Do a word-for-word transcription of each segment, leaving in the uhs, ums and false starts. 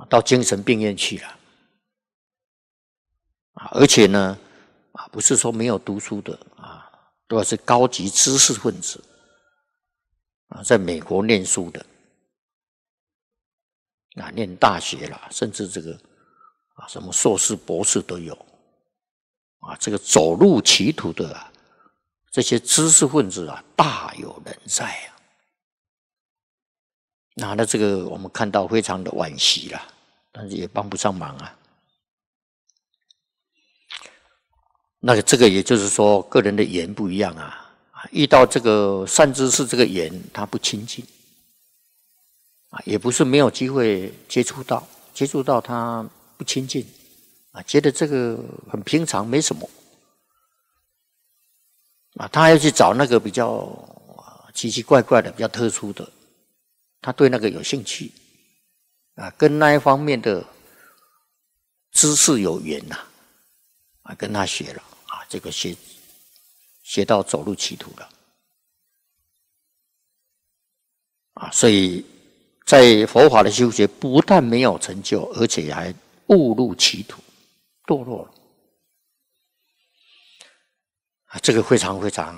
到精神病院去了啊，而且呢啊，不是说没有读书的啊，都是高级知识分子啊，在美国念书的啊，念大学啦，甚至这个啊什么硕士、博士都有啊，这个走入歧途的啊，这些知识分子啊，大有人在啊。那那这个我们看到非常的惋惜啦，但是也帮不上忙啊。那个这个也就是说，个人的缘不一样啊。遇到这个善知识这个缘，他不亲近啊，也不是没有机会接触到，接触到他不亲近啊，觉得这个很平常，没什么啊，他要去找那个比较奇奇怪怪的、比较特殊的。他对那个有兴趣啊，跟那一方面的知识有缘呐，啊，跟他学了啊，这个学学到走入歧途了啊，所以在佛法的修学，不但没有成就，而且还误入歧途，堕落了啊，这个非常非常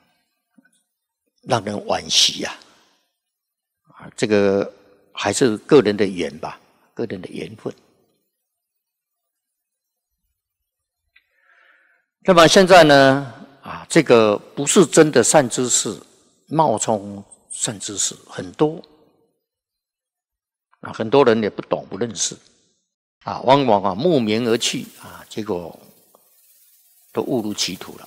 让人惋惜呀。这个还是个人的缘吧，个人的缘分。那么现在呢，啊，这个不是真的善知识，冒充善知识很多啊，很多人也不懂不认识啊，往往啊慕名而去啊，结果都误入歧途了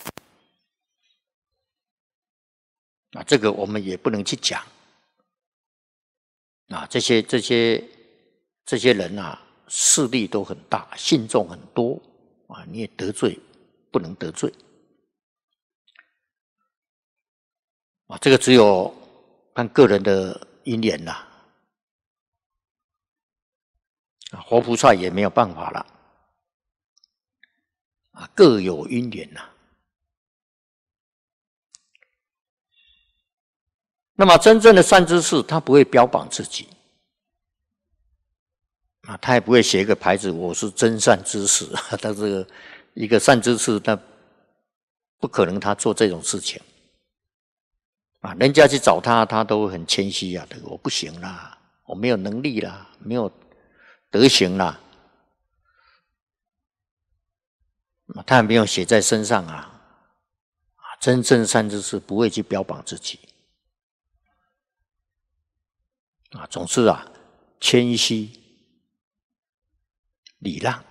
啊，这个我们也不能去讲。啊，这些这些这些人啊，势力都很大，信众很多啊，你也得罪不能得罪啊，这个只有看个人的因缘啦，啊，活菩萨也没有办法了啊，各有因缘呐。那么真正的善知识，他不会标榜自己啊，他也不会写一个牌子，我是真善知识。他这个一个善知识，他不可能他做这种事情啊。人家去找他，他都很谦虚啊，我不行啦，我没有能力啦，没有德行啦，他也没有写在身上啊。真正善知识不会去标榜自己。啊，总是啊，谦虚、礼让。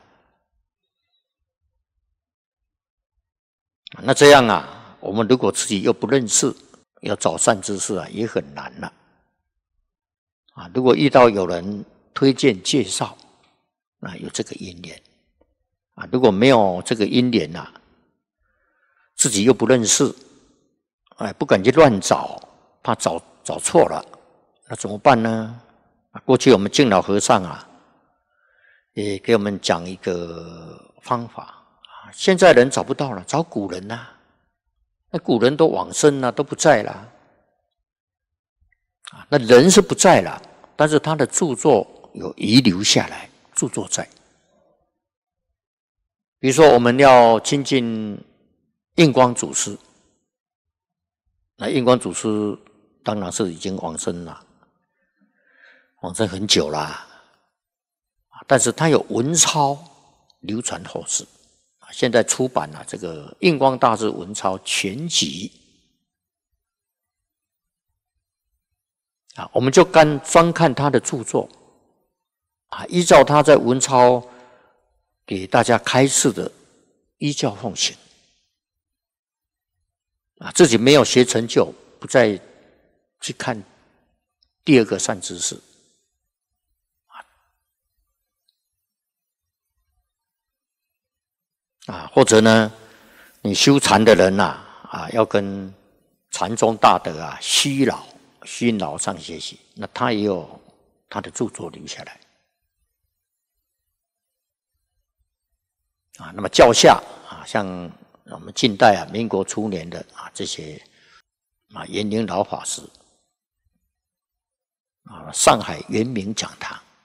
那这样啊，我们如果自己又不认识，要找善知识啊，也很难了。啊，如果遇到有人推荐介绍，那有这个因缘啊；如果没有这个因缘啊，自己又不认识，哎，不敢去乱找，怕找找错了。那怎么办呢？过去我们敬老和尚啊，也给我们讲一个方法啊。现在人找不到了，找古人啊，那古人都往生了，都不在了啊。那人是不在了，但是他的著作有遗留下来，著作在。比如说，我们要亲近印光祖师，那印光祖师当然是已经往生了。往生很久啦，但是他有文钞流传后世，现在出版了这个印光大师文钞全集啊，我们就干专看他的著作啊，依照他在文钞给大家开示的，依教奉行啊，自己没有学成就，不再去看第二个善知识。啊，或者呢，你修禅的人呐、啊，啊，要跟禅宗大德啊，虚老、虚老上学习，那他也有他的著作留下来啊。那么教下啊，像我们近代啊，民国初年的啊这些啊，圆明老法师啊，上海圆明讲堂